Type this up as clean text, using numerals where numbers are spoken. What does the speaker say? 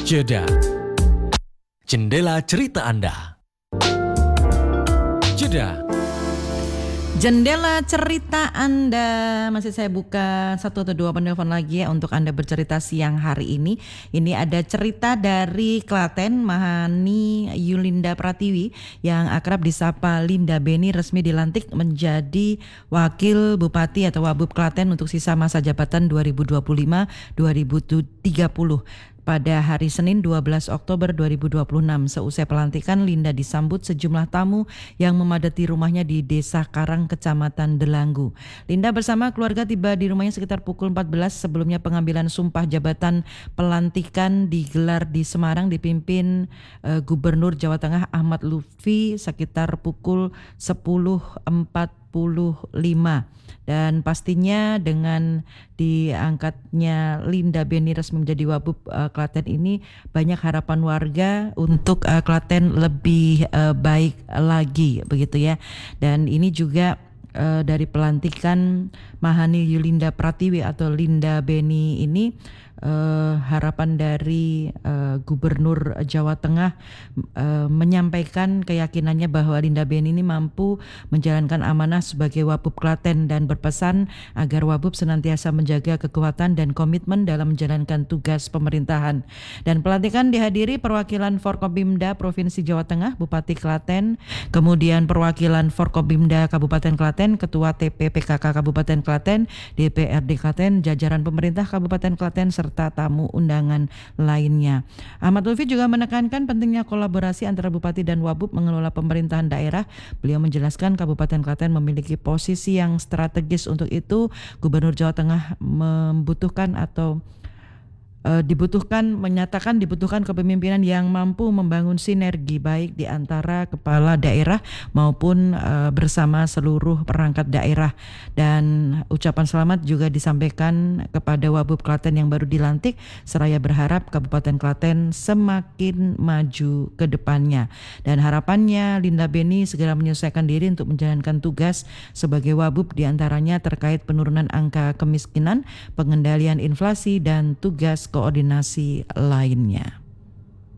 Jeda. Jendela cerita Anda. Jeda. Jendela cerita Anda. Masih saya buka 1 atau 2 penelpon lagi ya untuk Anda bercerita siang hari ini. Ini ada cerita dari Klaten, Mahani Yulinda Pratiwi yang akrab disapa Linda Beni resmi dilantik menjadi Wakil Bupati atau Wabub Klaten untuk sisa masa jabatan 2025-2030. Pada hari Senin 12 Oktober 2026, seusai pelantikan, Linda disambut sejumlah tamu yang memadati rumahnya di Desa Karang, Kecamatan Delanggu. Linda bersama keluarga tiba di rumahnya sekitar pukul 14. Sebelumnya pengambilan sumpah jabatan pelantikan digelar di Semarang dipimpin Gubernur Jawa Tengah Ahmad Lutfi sekitar pukul 10.45. Dan pastinya dengan diangkatnya Linda Beni resmi menjadi Wabub Klaten ini banyak harapan warga untuk Klaten lebih baik lagi begitu ya. Dan ini juga dari pelantikan Mahani Yulinda Pratiwi atau Linda Beni ini harapan dari Gubernur Jawa Tengah menyampaikan keyakinannya bahwa Linda Beni ini mampu menjalankan amanah sebagai Wabub Klaten dan berpesan agar Wabub senantiasa menjaga kekuatan dan komitmen dalam menjalankan tugas pemerintahan. Dan pelantikan dihadiri perwakilan Forkopimda Provinsi Jawa Tengah, Bupati Klaten, kemudian perwakilan Forkopimda Kabupaten Klaten, Ketua TP PKK Kabupaten Klaten, DPRD Klaten, jajaran pemerintah Kabupaten Klaten, serta tamu undangan lainnya. Ahmad Lutfi juga menekankan pentingnya kolaborasi antara Bupati dan Wabub mengelola pemerintahan daerah. Beliau menjelaskan Kabupaten Klaten memiliki posisi yang strategis. Untuk itu, Gubernur Jawa Tengah dibutuhkan kepemimpinan yang mampu membangun sinergi baik di antara kepala daerah maupun bersama seluruh perangkat daerah. Dan ucapan selamat juga disampaikan kepada Wabub Klaten yang baru dilantik, seraya berharap Kabupaten Klaten semakin maju ke depannya. Dan harapannya Linda Beni segera menyelesaikan diri untuk menjalankan tugas sebagai Wabub, diantaranya terkait penurunan angka kemiskinan, pengendalian inflasi, dan tugas koordinasi lainnya.